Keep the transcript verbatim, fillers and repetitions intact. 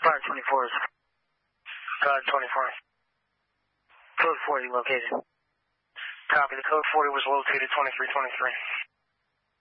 five twenty-four is God twenty-four. Code forty located. Copy. The code forty was located twenty-three twenty-three.